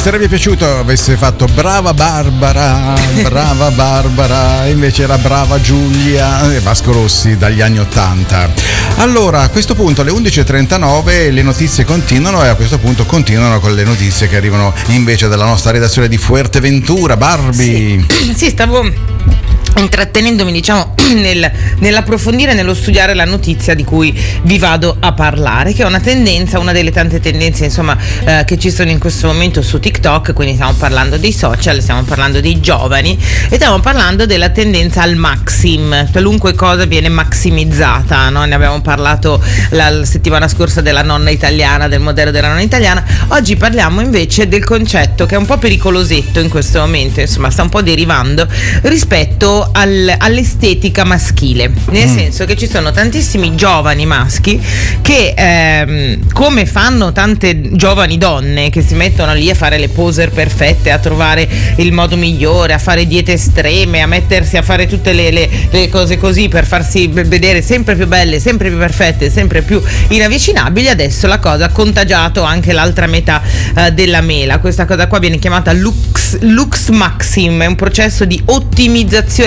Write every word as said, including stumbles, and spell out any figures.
sarebbe piaciuto avesse fatto brava Barbara, brava Barbara, invece era brava Giulia, e Vasco Rossi dagli anni ottanta. Allora, a questo punto alle undici e trentanove le notizie continuano e a questo punto continuano con le notizie che arrivano invece dalla nostra redazione di Fuerteventura. Barbie. Sì, sì, stavo intrattenendomi, diciamo, nel, nell'approfondire, nello studiare la notizia di cui vi vado a parlare, che è una tendenza, una delle tante tendenze, insomma, eh, che ci sono in questo momento su TikTok. Quindi stiamo parlando dei social, stiamo parlando dei giovani e stiamo parlando della tendenza al maxim. Qualunque cosa viene maximizzata, no? Ne abbiamo parlato la, la settimana scorsa della nonna italiana, del modello della nonna italiana. Oggi parliamo invece del concetto che è un po' pericolosetto in questo momento, insomma, sta un po' derivando rispetto Al, all'estetica maschile, nel mm. senso che ci sono tantissimi giovani maschi che ehm, come fanno tante giovani donne che si mettono lì a fare le poser perfette, a trovare il modo migliore, a fare diete estreme, a mettersi a fare tutte le, le, le cose così per farsi vedere sempre più belle, sempre più perfette, sempre più inavvicinabili. Adesso la cosa ha contagiato anche l'altra metà eh, della mela. Questa cosa qua viene chiamata lux, lux maxim, è un processo di ottimizzazione